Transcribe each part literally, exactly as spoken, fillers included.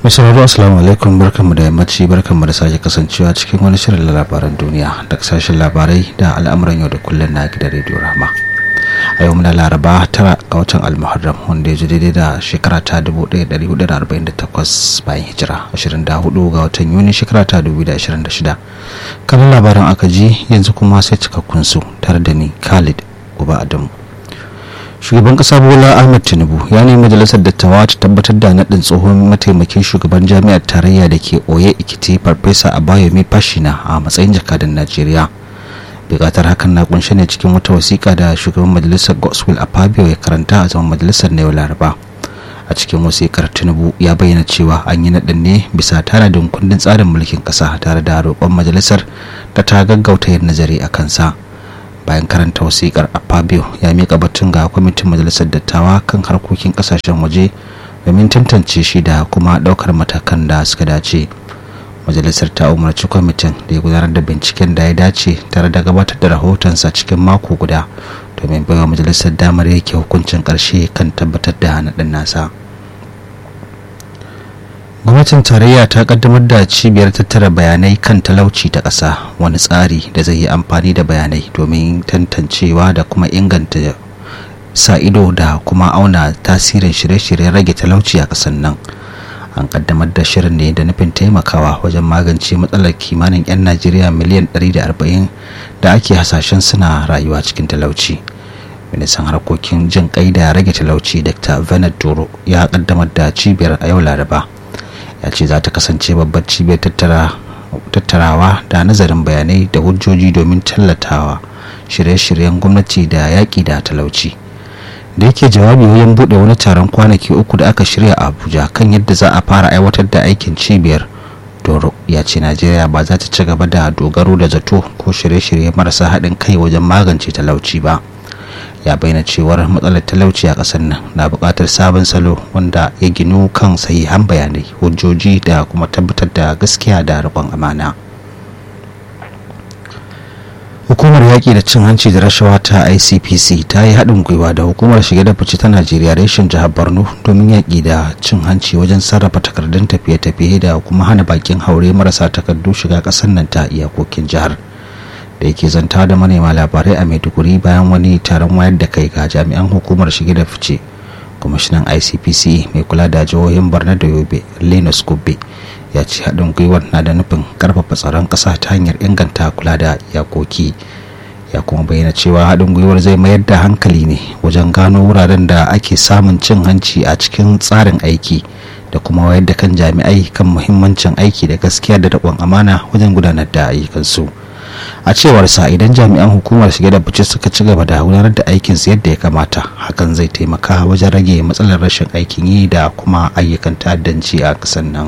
Masauraro assalamu alaikum, barkanmu da yammaci, barkanmu da sake kasancewa cikin wani shirin labaran duniya da sashen labarai da al'amuran yau da kullum na gidan rediyo Rahma. A yau muna Laraba tara ga watan Al-Muharram wanda ya ji daidai da shekara ta dubu ɗaya da ɗari hudu da arba'in da takwas bayan hijira, ashirin da hudu ga watan Yuni shekara ta dubu da ashirin da shida. Kanin labaran aka ji, yanzu kuma sai cikakkun su tare da ni Khalid Uba Adamu. Shugaban kasa Bola Ahmed Tinubu ya nemi majalisar dattawa ta tabbatar da nadin tsohon mataimakin shugaban jami'ar tarayya da ke Oye Ikiti Farfesa Abayomi Fashina a matsayin jakadan Najeriya. Bukatar hakan na kunshe ne cikin wata wasiƙa da shugaban majalisar Godswill Akpabio ya karanta a zaman majalisar na yau Laraba. A cikin wasiƙar, Tinubu ya bayyana cewa an yi nadin ne bisa tanadin kundin tsarin mulkin kasa tare da roƙon majalisar da ta gaggauta yin nazari a kansa. Bayan karanta wasikar, Akpabio ya mika batun ga kwamitin majalisar dattawa kan harkokin kasashen waje domin tantance shi da kuma daukar matakan da suka dace. Majalisar ta umarci kwamitin da ya gudanar da binciken da ya dace tare da gabatar da rahotonsa cikin mako guda domin baiwa majalisar damar yake hukuncin karshe kan tabbatar da naɗin nasa. Gwamnatin tarayya ta kaddamar da cibiyar tattara bayanai kan talauci ta ƙasa, wani tsari da zai yi amfani da bayanai domin tantancewa da kuma inganta sa ido da kuma auna tasirin shirye-shiryen rage talauci a ƙasar nan. An kaddamar da shirin ne da nufin taimakawa wajen magance matsalar kimanin 'yan Najeriya miliyan ɗari da arba'in da ake hasashen suna rayuwa cikin talauci. Ministan harkokin jin kai da rage talauci Doctor Bernard Doro ya kaddamar da cibiyar a yau Laraba. Ya ce za ta kasance babbar cibiyar tattarawa da nazarin bayanai da hujjoji domin tallatawa shirye-shiryen gwamnati da yaƙi da talauci. Da yake jawabi wajen buɗe wani taron kwanaki uku da aka shirya a Abuja kan yadda za a fara aiwatar da aikin cibiyar, Doro ya ce Najeriya ba za ta ci gaba da dogaro da zato ko shirye-shirye marasa haɗin kai wajen magance talauci ba. Ya bayyana cewar matsalar talauci a ƙasar nan na buƙatar sabon salo wanda ya ginu kan sahihan bayanai, hujjoji da kuma tabbatar da gaskiya da riƙon amana. Hukumar yaƙi da cin hanci da rashawa ta I C P C ta yi haɗin gwiwa da hukumar shige da fice ta Najeriya reshen jihar Borno domin yaƙi da cin hanci wajen sarrafa takardun tafiye-tafiye da kuma hana bakin haure marasa takardu shiga ƙasar nan ta iyakokin jihar. Da yake zanta da manema labarai a Maiduguri bayan wani taron wayar da kai ga jami'an hukumar shige da fice, kwamishinan I C P C mai kula da jihohin Borno da Yobe, Linus Gubbe, ya ce haɗin gwiwar na da nufin karfafa tsaron ƙasa ta hanyar inganta kula da iyakoki. Ya kuma bayyana cewa haɗin gwiwar zai mayar da hankali ne wajen gano wuraren da ake samun cin hanci a cikin tsarin aiki da kuma wayar da kan jami'ai kan muhimmancin aiki da gaskiya da riƙon amana wajen gudanar da ayyukansu. A cewar sa, idan jami'an hukumar shige da fice suka ci gaba da gudanar da aikin su yadda ya kamata, hakan zai taimaka wajen rage matsalar rashin aikin yi da kuma ayyukan ta'addanci a ƙasar nan.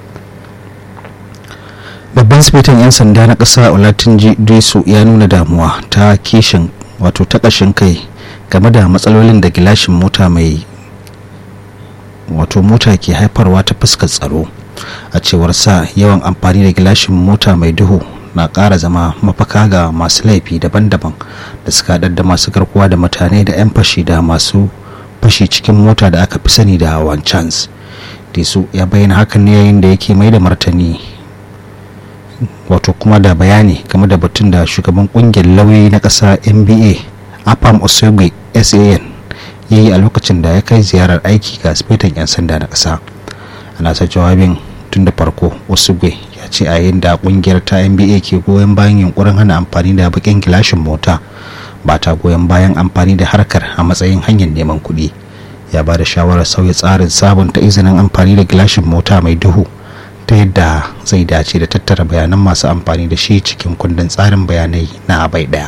Babban sifetan 'yan sanda na ƙasa Olatunji Disu ya nuna damuwa ta kishin wato ta ƙashin kai game da matsalolin da gilashin mota mai wato mota ke haifarwa ta fuskar tsaro. A cewar sa, yawan amfani da gilashin mota mai duhu na ƙara zama mafaka ga masu laifi daban-daban da suka haɗar da masu garkuwa da mutane da 'yan fashi da masu fashi cikin mota da aka fi sani da one chance. Disu ya bayyana hakan ne yayin da yake mai da martani wato kuma da bayani game da batun da shugaban kungiyar lauyoyi na ƙasa N B A Afam Osogbe S A N ya yi a lokacin da ya kai ziyarar aiki ga sifetan 'yan sanda na ƙasa. Ana sa jawabin tun da farko, Osogbe ya ce a yayin da kungiyar ta N B A ke goyon bayan yunkurin hana amfani da bakin gilashin mota, ba ta goyon bayan amfani da harkar a matsayin hanyar neman kuɗi. Ya ba da shawarar sauya tsarin sabunta izinin amfani da gilashin mota mai duhu ta yadda zai dace da tattara bayanan masu amfani da shi cikin kundin tsarin bayanai na bai ɗaya.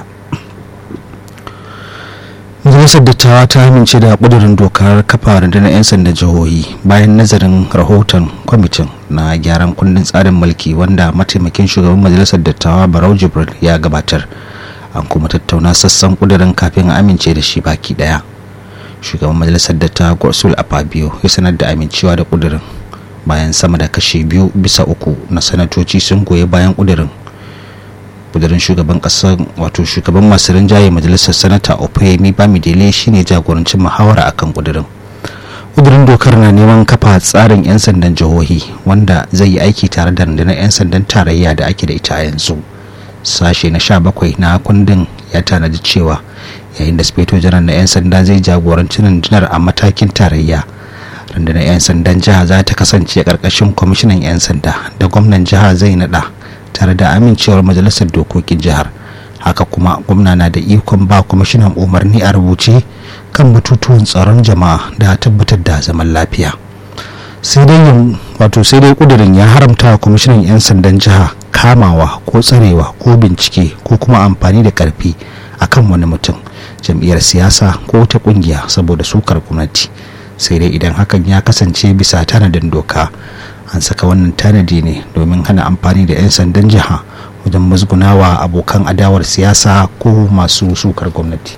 Majalisar Dattawa ta amince da ƙudurin dokar kafa rundunar 'yan sandan jihohi bayan nazarin rahoton kwamitin na gyaran kundin tsarin mulki wanda mataimakin shugaban Majalisar Dattawa Barau Jibril ya gabatar. An kuma tattauna sassan ƙudurin kafin a amince da shi baki ɗaya. Shugaban Majalisar Dattawa Godswill Akpabio ya sanar da amincewa da ƙudurin bayan sama da kashi biyu bisa uku na sanatoci sun goyi bayan ƙudurin. kudirin shugaban kasar wato shugaban masu rinjaye majalisar sanata Opeyemi Bamidele shine jagorancin muhawara akan kudirin. ƙudurin dokar na neman kafa tsarin 'yan sandan jihohi wanda zai yi aiki tare da rundunar 'yan sandan tarayya da ake da ita a yanzu. Sashe na sha bakwai na kundin ya tanadi cewa yayin da Sufeto Janar na 'yan sanda zai jagoranci rundunar a matakin tarayya, rundunar 'yan sandan jiha za ta kasance ƙarƙashin kwamishinan 'yan sanda da gwamnan jiha zai naɗa tare da amincewar majalisar dokokin jihar. Haka kuma gwamna na da ikon ba kwamishinan umarni a rubuce kan batutuwan tsaron jama'a da tabbatar da zaman lafiya. Sai dai wato sai dai kudirin ya haramta wa kwamishinan 'yan sandan jiha kamawa ko tsarewa ko bincike ko kuma amfani da karfi akan wani mutum, jam'iyyar siyasa ko ta kungiya saboda sukar gwamnati. Sai dai idan hakan ya kasance bisa tanadin doka. An saka wannan tanadi ne domin hana amfani da 'yan sandan jiha wajen musgunawa abokan adawar siyasa ko masu sukar gwamnati.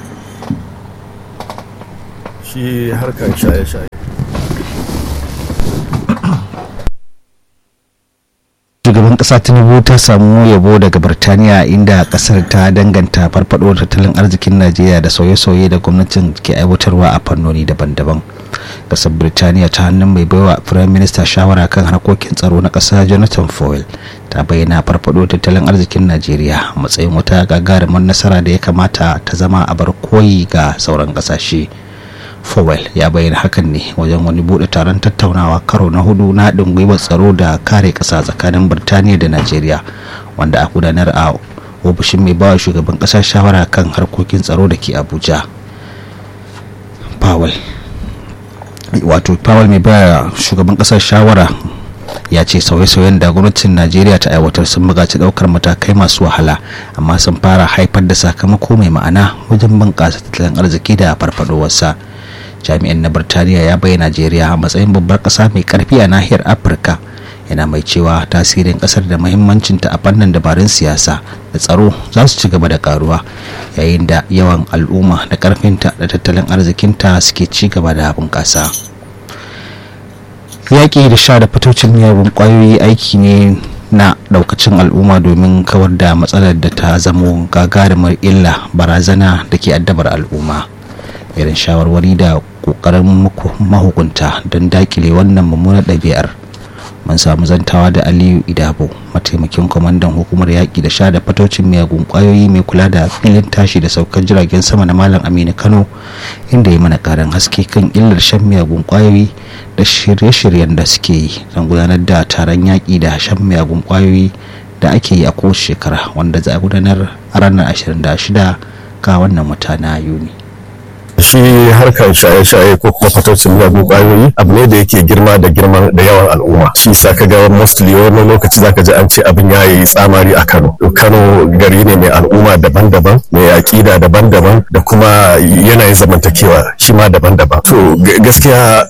Shi harkar shaye-shaye, shugaban kasa Tinubu ta samu yabo daga Birtaniya inda kasar ta danganta farfadowar tattalin arzikin Najeriya da sauye-sauye da gwamnatin ke aiwatarwa a fannoni daban-daban. Kasar Birtaniya ta hannun mai baiwa Firayim Minista shawara kan harkokin tsaro na kasa Jonathan Fowell ta bayyana farfadowar tattalin arzikin Najeriya a matsayin wata gagarumar nasara da ya kamata ta zama a bar koyi ga sauran kasashe. Fowell ya bayyana hakan ne wajen wani bude taron tattaunawa karo na hudu na haɗin gwiwar tsaro da kare ƙasa tsakanin Birtaniya da Najeriya wanda a gudanar a ofishin mai bawa shugaban ƙasa shawara kan harkokin tsaro da ke Abuja. Powell wato Powell mai bawa shugaban ƙasar shawara ya ce sauye-sauyen da gwamnatin Najeriya ta aiwatar sun buƙaci ɗaukar matakai masu wahala amma sun fara haifar da sakamako mai ma'ana wajen bunƙasa tattalin arziki da farfadowarsa. Jami'in na Birtaniya ya bayyana Najeriya a matsayin babbar ƙasa mai ƙarfi a nahiyar Afirka, yana mai cewa tasirin ƙasar da muhimmancinta a fannin dabarun siyasa da tsaro za su ci gaba da karuwa yayin da yawan al'umma da ƙarfinta da tattalin arzikinta suke ci gaba da bunƙasa. Yaƙi da sha da fitocin miyagun ƙwayoyi aiki ne na ɗaukacin al'umma domin kawar da matsalar da ta zamo gagarumar illa barazana da ke addabar al'umma. Irin shawarwari da kokarin mahukunta don dakile wannan mummunar ɗabi'ar. Mun samu zantawa da Aliyu Idabo, mataimakin kwamandan hukumar yaƙi da sha da fatocin miyagun ƙwayoyi mai kula da filin tashi da saukar jiragen sama na Malam Aminu Kano, inda ya mana ƙarin haske kan illar shan miyagun ƙwayoyi da shirye-shiryen da suke yi don gudanar da taron yaƙi da shan miyagun ƙwayoyi da ake yi a kowace shekara wanda za a gudanar a ranar ashirin da shida ga wannan wata na Yuni. shi harkar shaye-shaye ko kuma fatocin miyagun ƙwayoyi abu ne da yake girma da girman da yawan al'umma. Shi sa ka ga mostly wani lokaci zaka ji an ce abin ya yi tsamari a Kano. Kano gari ne mai al'umma daban-daban, mai aƙida daban-daban da kuma yanayin zamantakewa shi ma daban-daban. To gaskiya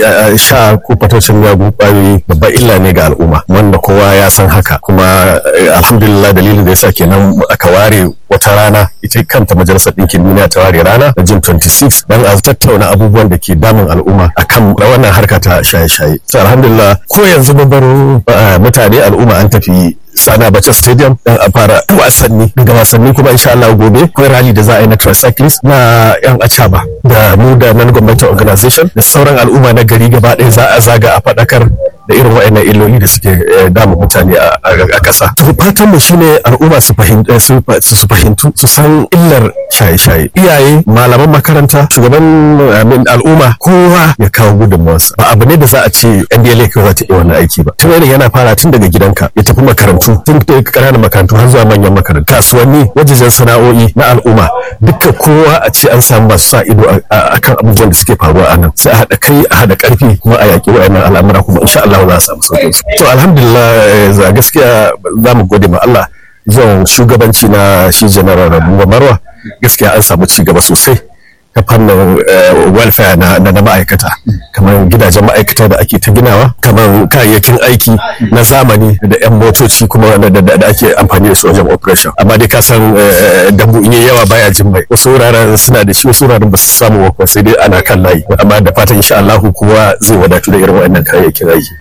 sha ko fatocin miyagun ƙwayoyi babban illa ne ga al'umma wanda kowa ya san haka, kuma alhamdulillah dalilin da yasa kenan aka ware wata rana ita kanta majalisar ɗinkin duniya ta ware rana da June twenty-six dan a tattauna abubuwan da ke damun al'umma akan wannan harka ta shaye-shaye. So alhamdulillah ko yanzu mun bar mutane al'umma an tafi Sana Abacha Stadium dan a fara wasanni, daga wasanni kuma insha Allah gobe akwai rally da za a yi na tricyclist na yan acaba da mu da non governmental organization da sauran al'umma na gari gaba ɗaya za a zaga a faɗakar da irin waɗannan illoli da suke damu mutane a ƙasa. To fatan mu shine al'umma su fahimta su fahimtu su san illar shaye-shaye. Iyaye, malaman makaranta, shugaban al'umma kowa ya kawo gudunmawarsa. Ba abu ne da za a ce N D L A kawai za ta iya wannan aiki ba. Tun yana fara tun daga gidanka ya tafi makarantu, tun daga ƙananan makarantu har zuwa manyan makarantu, kasuwanni, wajejen sana'o'i na al'umma. Dukkan kowa a ce an samu masu sa ido akan abubuwan da suke faruwa a nan. Sai a haɗa kai, a haɗa ƙarfi kuma a yaƙi waɗannan al'amura kuma insha Allah za a samu sauƙin su. To alhamdulillah za gaskiya za mu gode ma Allah zuwan shugabanci na shi General Rabuwa Marwa, gaskiya an samu ci gaba sosai ta fannin welfare na na ma'aikata, kamar gidajen ma'aikata da ake ta ginawa, kamar kayayyakin aiki na zamani da yan motoci kuma da ake amfani da su wajen operation. Amma dai ka san dambu in yawa baya jin mai, wasu wuraren suna da shi, wasu wuraren ba su samu ba, sai dai ana kan layi. Amma da fatan insha Allah kowa zai wadatu da irin waɗannan kayayyakin aiki.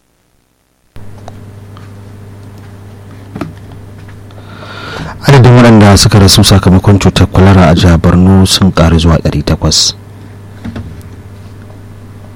Adadin waɗanda suka rasu sakamakon cutar kwalara a jihar Borno sun ƙaru zuwa ɗari takwas.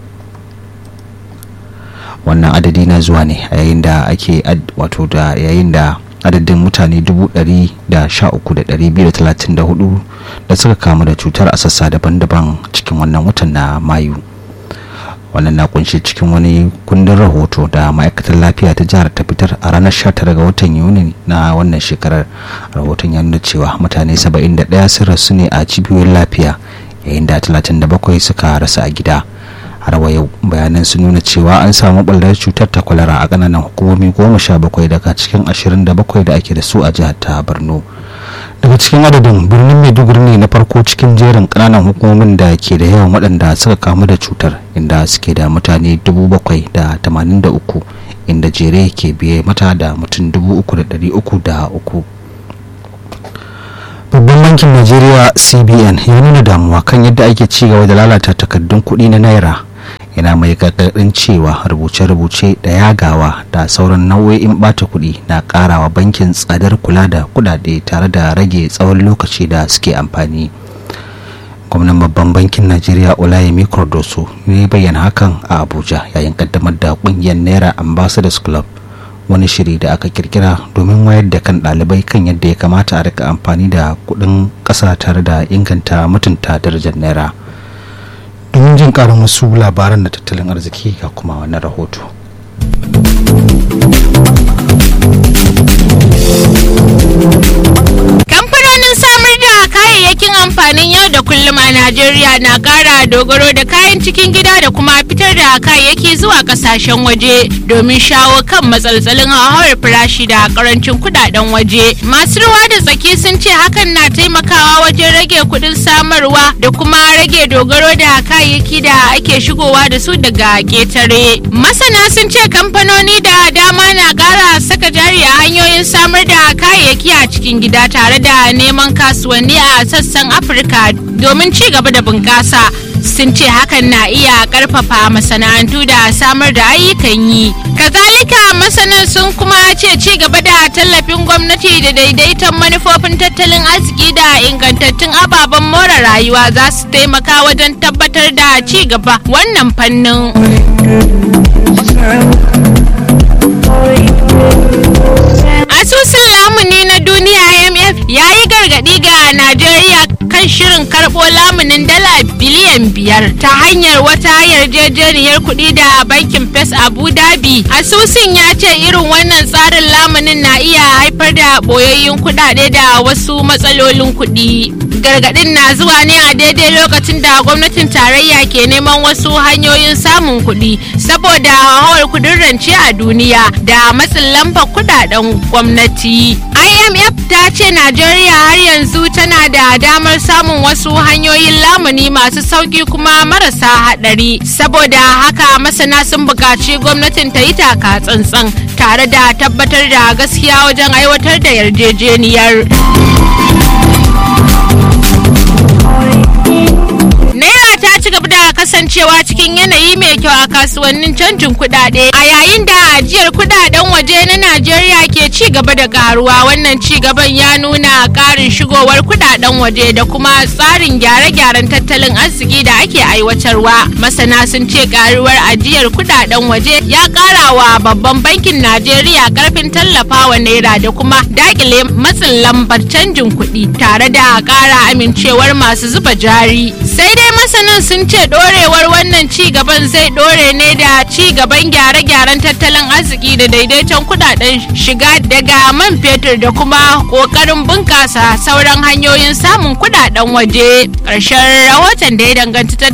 wannan adadi na zuwa ne a yayin da ake wato da yayin da adadin mutane dubu ɗari da sha uku da ɗari biyu da talatin da hudu da suka kamu da cutar a sassa daban-daban cikin wannan watan na Mayu. Wannan na kunshi cikin wani kundin rahoto da ma'aikatar lafiya ta jihar ta fitar a ranar sha tara ga watan Yuni na wannan shekarar. Rahoton ya nuna cewa mutane saba'in da ɗaya sun rasu ne a cibiyoyin lafiya yayin da talatin da bakwai suka rasa a gida. Har wa yau bayanan sun nuna cewa an samu ɓallar cutar ta kwalara a ƙananan hukumomi goma sha bakwai daga cikin ashirin da bakwai da ake da su a jihar ta Borno. Daga cikin adadin, birnin Maiduguri ne na farko cikin jerin ƙananan hukumomin da ke da yawan waɗanda suka kamu da cutar, inda suke da mutane dubu bakwai da tamanin da uku, inda jere ke biye mata da mutum dubu uku da ɗari uku da uku. Babban bankin Najeriya C B N ya nuna damuwa kan yadda ake ci gaba da lalata takardun kuɗi na naira, yana mai gargaɗin cewa rubuce-rubuce da yagawa da sauran nau'o'in ɓata kuɗi na ƙarawa bankin tsadar kula da kuɗaɗe tare da rage tsawon lokaci da suke amfani. Gwamnan babban bankin Najeriya Olayemi Kordoso ne bayyana hakan a Abuja yayin kaddamar da ƙungiyar Naira Ambassadors Club, wani shiri da aka kirkira domin wayar da kan ɗalibai kan yadda ya kamata a rika amfani da kuɗin ƙasa tare da inganta mutunta darajar naira. Domin jin ƙarin wasu labaran da tattalin arziki ga kuma wannan rahoto. Kamfanonin samar da kayayyakin amfanin yau da kullum a Najeriya na ƙara dogaro da kayan cikin gida da kuma fitar da kayayyaki zuwa ƙasashen waje domin shawo kan matsaltsalin hauhawar farashi da ƙarancin kuɗaɗen waje. Masu ruwa da tsaki sun ce hakan na taimakawa wajen rage kuɗin samarwa da kuma rage dogaro da kayayyaki da ake shigowa da su daga ƙetare. Masana sun ce kamfanoni da dama na ƙara saka jari a hanyoyin samar da kayayyaki a cikin gida tare da neman kasuwanni a sassan Afirka domin ci gaba da bunƙasa. Sun ce hakan na iya ƙarfafa masana'antu da samar da ayyukan yi. Kazalika masanan sun kuma ce ci gaba da tallafin gwamnati da daidaiton manufofin tattalin arziki da ingantattun ababen more rayuwa za su taimaka wajen tabbatar da ci gaba wannan fannin. Asusun lamuni na duniya I M F ya yi gargaɗi ga Najeriya kan shirin karɓo lamunin dala biliyan biyar ta hanyar wata yarjejeniyar kuɗi da bankin First Abu Dhabi. Asusun ya ce irin wannan tsarin lamunin na iya haifar da ɓoyayyun kuɗaɗe da wasu matsalolin kuɗi. Gargaɗin na zuwa ne a daidai lokacin da gwamnatin tarayya ke neman wasu hanyoyin samun kuɗi saboda hauhawar kuɗin rance a duniya da matsin lambar kuɗaɗen gwamnati. I M F ta ce Najeriya har yanzu tana da damar samun wasu hanyoyin lamuni masu sauki kuma marasa haɗari. Saboda haka masana sun buƙaci gwamnatin ta yi taka tsantsan tare da tabbatar da gaskiya wajen aiwatar da yarjejeniyar. Naira ta ci gaba da kasancewa cikin yanayi mai kyau a kasuwannin canjin kuɗaɗe a yayin da ajiyar kuɗaɗen waje na Najeriya ke ci gaba da karuwa. Wannan ci gaban ya nuna ƙarin shigowar kuɗaɗen waje da kuma tsarin gyare-gyaren tattalin arziki da ake aiwatarwa. Masana sun ce karuwar ajiyar kuɗaɗen waje ya ƙara wa babban bankin Najeriya ƙarfin tallafawa naira da kuma dakile matsin lambar canjin kuɗi tare da ƙara amincewar masu zuba jari. Sai dai masanan sun ce dorewar wannan ci gaban zai dore ne da ci gaban gyare-gyaren tattalin arziki da daidaiton kudaden shiga daga man fetur da kuma kokarin bunkasa sauran hanyoyin samun kudaden waje. Ƙarshen rahoton da ya danganta